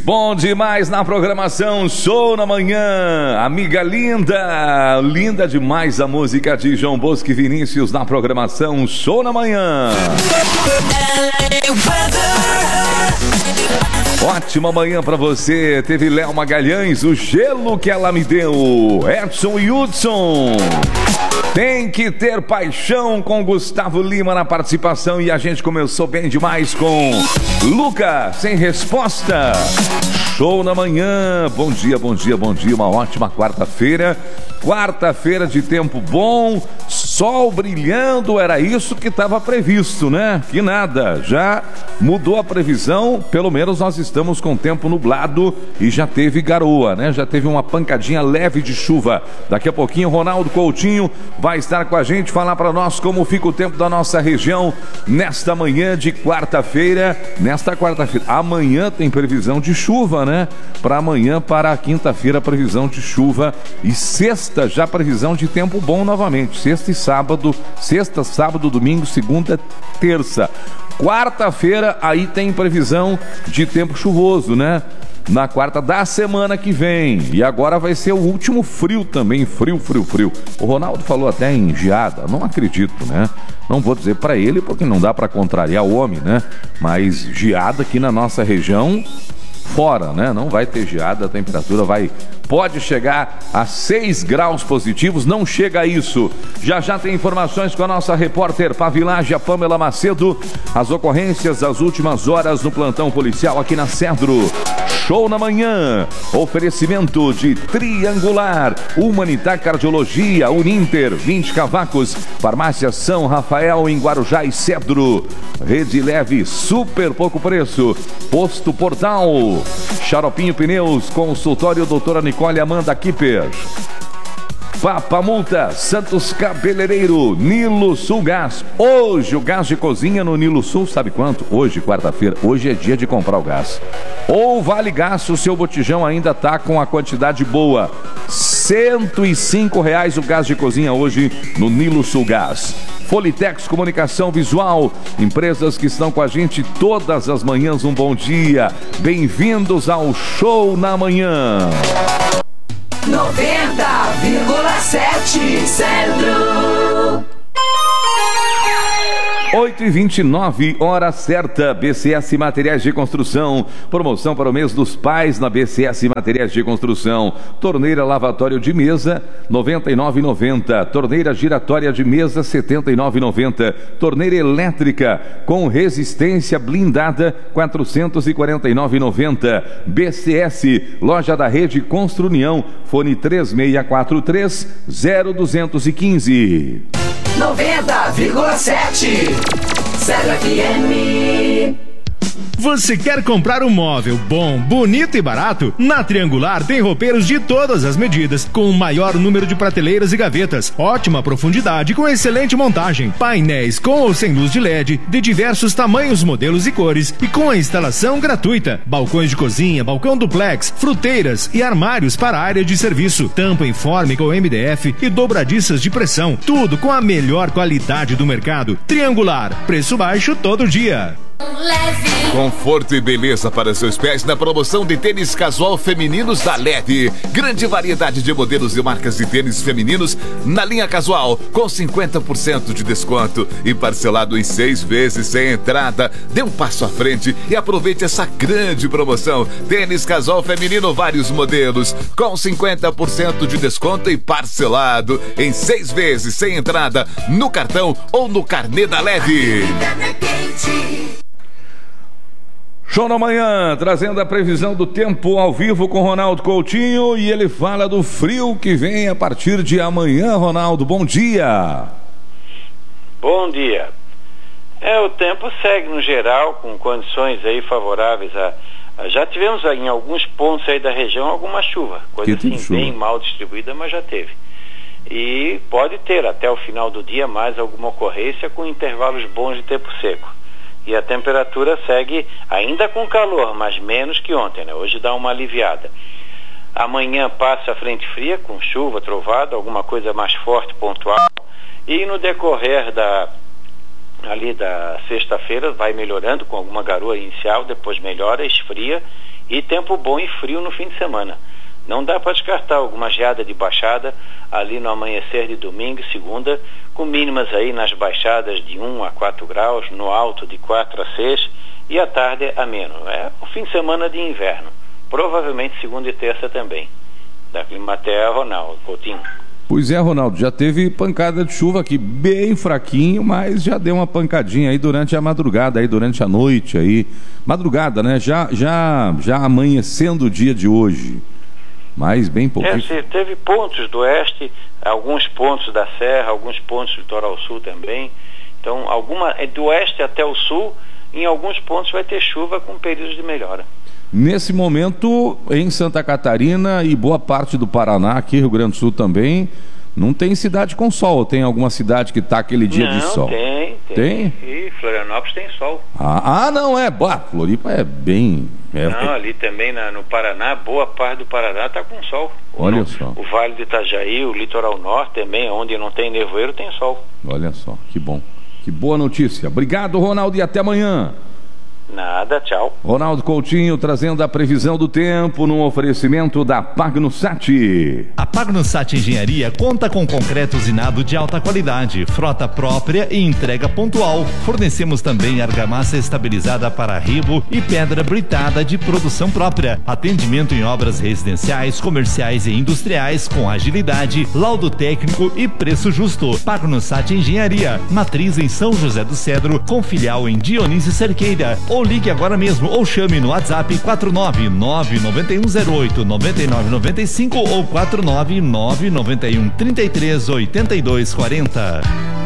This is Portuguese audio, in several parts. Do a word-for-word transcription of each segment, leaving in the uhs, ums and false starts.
Bom demais na programação, show na manhã, amiga linda, linda demais a música de João Bosco e Vinícius na programação, show na manhã. Ótima manhã pra você, teve Léo Magalhães, o gelo que ela me deu, Edson e Hudson. Tem que ter paixão com Gustavo Lima na participação e a gente começou bem demais com Luca, sem resposta. Show na manhã, bom dia, bom dia, bom dia, uma ótima quarta-feira. Quarta-feira de tempo bom, sol brilhando, era isso que estava previsto, né? Que nada, já mudou a previsão, pelo menos nós estamos com tempo nublado e já teve garoa, né? Já teve uma pancadinha leve de chuva. Daqui a pouquinho Ronaldo Coutinho vai estar com a gente, falar para nós como fica o tempo da nossa região nesta manhã de quarta-feira. Nesta quarta-feira, amanhã tem previsão de chuva, né? Para amanhã, para a quinta-feira, previsão de chuva e sexta já previsão de tempo bom novamente, sexta e sábado, sexta, sábado, domingo, segunda, terça. Quarta-feira aí tem previsão de tempo chuvoso, né? Na quarta da semana que vem. E agora vai ser o último frio também, frio, frio, frio. O Ronaldo falou até em geada, não acredito, né? Não vou dizer pra ele porque não dá pra contrariar o homem, né? Mas geada aqui na nossa região, fora, né? Não vai ter geada, a temperatura vai... Pode chegar a seis graus positivos, não chega a isso. Já já tem informações com a nossa repórter Pavilagem, a Pamela Macedo. As ocorrências das últimas horas no plantão policial aqui na Cedro. Show na manhã. Oferecimento de Triangular, Humanitar Cardiologia, Uninter, vinte Cavacos, Farmácia São Rafael em Guarujá e Cedro. Rede Leve, super pouco preço. Posto Portal, Xaropinho Pneus, consultório doutora Nicole Amanda Kipper. Papa Multa, Santos Cabeleireiro, Nilo Sul Gás. Hoje o gás de cozinha no Nilo Sul, sabe quanto? Hoje, quarta-feira, hoje é dia de comprar o gás. Ou Vale Gás, o seu botijão ainda tá com a quantidade boa. cento e cinco reais o gás de cozinha hoje no Nilo Sul Gás. Folitex Comunicação Visual, empresas que estão com a gente todas as manhãs, um bom dia. Bem-vindos ao Show na Manhã. noventa vírgula sete Centro. oito e vinte e nove, hora certa. B C S Materiais de Construção. Promoção para o mês dos pais na B C S Materiais de Construção. Torneira lavatório de mesa, noventa e nove reais e noventa centavos. Torneira giratória de mesa, setenta e nove reais e noventa centavos. Torneira elétrica com resistência blindada, quatrocentos e quarenta e nove reais e noventa centavos. B C S, loja da Rede Construnião. Fone três seis quatro três, zero dois um cinco. noventa vírgula sete Zero F M. Você quer comprar um móvel bom, bonito e barato? Na Triangular tem roupeiros de todas as medidas, com o maior número de prateleiras e gavetas, ótima profundidade com excelente montagem, painéis com ou sem luz de L E D, de diversos tamanhos, modelos e cores, e com a instalação gratuita. Balcões de cozinha, balcão duplex, fruteiras e armários para a área de serviço, tampa informe com M D F e dobradiças de pressão, tudo com a melhor qualidade do mercado. Triangular, preço baixo todo dia. Leve. Conforto e beleza para seus pés na promoção de tênis casual femininos da Leve. Grande variedade de modelos e marcas de tênis femininos na linha casual, com cinquenta por cento de desconto e parcelado em seis vezes sem entrada. Dê um passo à frente e aproveite essa grande promoção. Tênis casual feminino, vários modelos, com cinquenta por cento de desconto e parcelado em seis vezes sem entrada no cartão ou no carnê da Leve. Show na manhã, trazendo a previsão do tempo ao vivo com Ronaldo Coutinho, e ele fala do frio que vem a partir de amanhã. Ronaldo, bom dia. Bom dia. É, o tempo segue no geral com condições aí favoráveis a, a já tivemos em alguns pontos aí da região alguma chuva, coisa assim chuva. bem mal distribuída, mas já teve. E pode ter até o final do dia mais alguma ocorrência com intervalos bons de tempo seco. E a temperatura segue ainda com calor, mas menos que ontem, né? Hoje dá uma aliviada. Amanhã passa a frente fria, com chuva, trovada, alguma coisa mais forte, pontual. E no decorrer da, ali da sexta-feira vai melhorando com alguma garoa inicial, depois melhora, esfria, e tempo bom e frio no fim de semana. Não dá para descartar alguma geada de baixada ali no amanhecer de domingo e segunda, com mínimas aí nas baixadas de um a quatro graus, no alto de quatro a seis e à tarde a menos. É o fim de semana de inverno, provavelmente segunda e terça também. Da Climatea, Ronaldo Coutinho. Pois é, Ronaldo, já teve pancada de chuva aqui, bem fraquinho, mas já deu uma pancadinha aí durante a madrugada, aí durante a noite aí. Madrugada, né? Já, já, já amanhecendo o dia de hoje. Mas bem pouquinho. É, teve pontos do oeste, alguns pontos da serra, alguns pontos do litoral sul também. Então, alguma, do oeste até o sul, em alguns pontos vai ter chuva com períodos de melhora. Nesse momento, em Santa Catarina e boa parte do Paraná, aqui Rio Grande do Sul também, não tem cidade com sol. Tem alguma cidade que está aquele dia não, de sol? Tem, tem. Tem? E Florianópolis tem sol. Ah, ah não, é. Bah, Floripa é bem... É, não, é... ali também na, no Paraná, boa parte do Paraná está com sol. Olha no, só. O Vale do Itajaí, o litoral norte também, onde não tem nevoeiro, tem sol. Olha só, que bom. Que boa notícia. Obrigado, Ronaldo, e até amanhã. Nada, tchau. Ronaldo Coutinho trazendo a previsão do tempo no oferecimento da Pagnosat. A Pagnosat Engenharia conta com concreto usinado de alta qualidade, frota própria e entrega pontual. Fornecemos também argamassa estabilizada para arribo e pedra britada de produção própria. Atendimento em obras residenciais, comerciais e industriais com agilidade, laudo técnico e preço justo. Pagnosat Engenharia, matriz em São José do Cedro, com filial em Dionísio Cerqueira. Ou ligue agora mesmo ou chame no WhatsApp quatro nove nove nove um zero oito nove nove nove cinco ou quatro nove nove nove um três três oito dois quatro zero.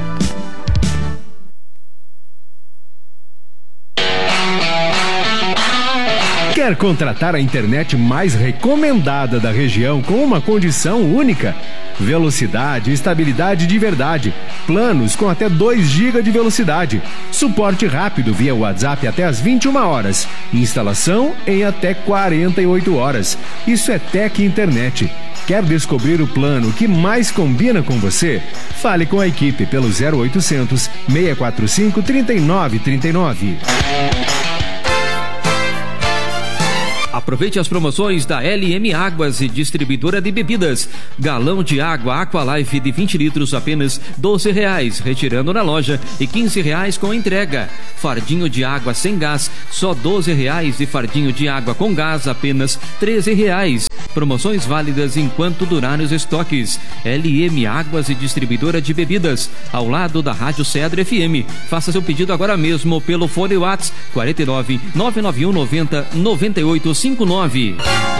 Quer contratar a internet mais recomendada da região com uma condição única? Velocidade e estabilidade de verdade. Planos com até dois gigas de velocidade. Suporte rápido via WhatsApp até às vinte e uma horas. Instalação em até quarenta e oito horas. Isso é Tec Internet. Quer descobrir o plano que mais combina com você? Fale com a equipe pelo zero oitocentos, seis quatro cinco, três nove três nove. Aproveite as promoções da L M Águas e Distribuidora de Bebidas. Galão de água Aqualife de vinte litros apenas doze reais, retirando na loja, e quinze reais com entrega. Fardinho de água sem gás, só doze reais, e fardinho de água com gás apenas treze reais. Promoções válidas enquanto durarem os estoques. L M Águas e Distribuidora de Bebidas, ao lado da Rádio Cedro F M. Faça seu pedido agora mesmo pelo fone WhatsApp quarenta e nove, nove nove um noventa, noventa e oito cinquenta e nove.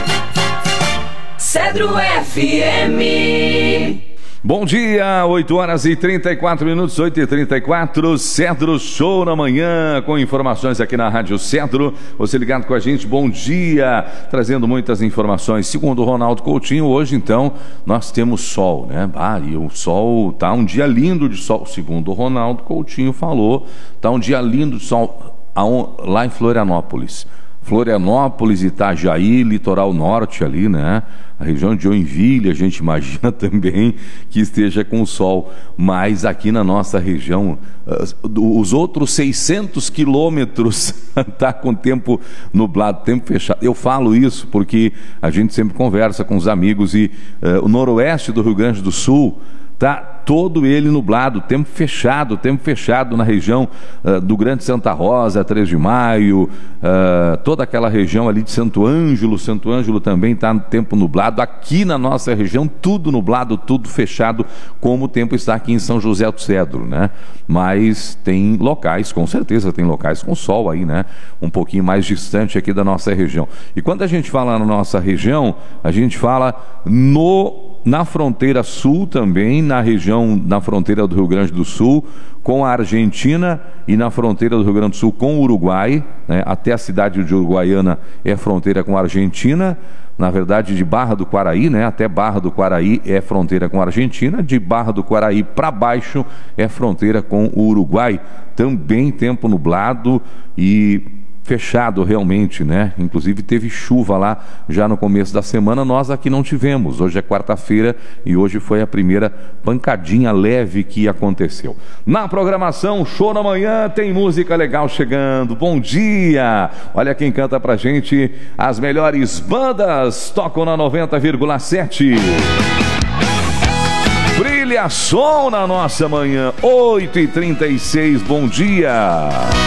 Cedro F M. Bom dia, oito horas e trinta e quatro minutos, oito e trinta e quatro, Cedro Show na manhã, com informações aqui na Rádio Cedro. Você ligado com a gente, bom dia, trazendo muitas informações. Segundo o Ronaldo Coutinho, hoje então nós temos sol, né? Ah, e o sol tá um dia lindo de sol, segundo o Ronaldo Coutinho falou, tá um dia lindo de sol lá em Florianópolis. Florianópolis, Itajaí, litoral norte ali, né? A região de Joinville, a gente imagina também que esteja com sol, mas aqui na nossa região, os outros seiscentos quilômetros tá com tempo nublado, tempo fechado. Eu falo isso porque a gente sempre conversa com os amigos e uh, o noroeste do Rio Grande do Sul tá todo ele nublado, tempo fechado, tempo fechado na região uh, do Grande Santa Rosa, três de maio, uh, toda aquela região ali de Santo Ângelo, Santo Ângelo também está no tempo nublado. Aqui na nossa região, tudo nublado, tudo fechado, como o tempo está aqui em São José do Cedro, né? Mas tem locais, com certeza tem locais com sol aí, né? Um pouquinho mais distante aqui da nossa região. E quando a gente fala na nossa região, a gente fala no... na fronteira sul também, na região, na fronteira do Rio Grande do Sul com a Argentina e na fronteira do Rio Grande do Sul com o Uruguai, né? Até a cidade de Uruguaiana é fronteira com a Argentina, na verdade de Barra do Quaraí, né? Até Barra do Quaraí é fronteira com a Argentina, de Barra do Quaraí para baixo é fronteira com o Uruguai, também tempo nublado e fechado realmente, né? Inclusive teve chuva lá já no começo da semana, nós aqui não tivemos. Hoje é quarta-feira e hoje foi a primeira pancadinha leve que aconteceu. Na programação, Show na Manhã, tem música legal chegando. Bom dia! Olha quem canta pra gente, as melhores bandas tocam na noventa vírgula sete. Brilha som na nossa manhã, oito e trinta e seis, bom dia!